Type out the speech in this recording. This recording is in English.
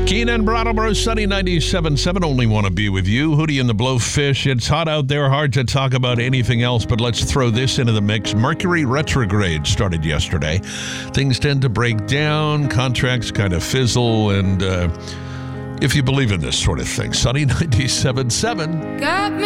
Keenan Brattleboro, Sunny 97.7, only want to be with you. Hootie and the Blowfish. It's hot out there, hard to talk about anything else, but let's throw this into the mix. Mercury retrograde started yesterday. Things tend to break down, contracts kind of fizzle, and if you believe in this sort of thing, Sunny 97.7.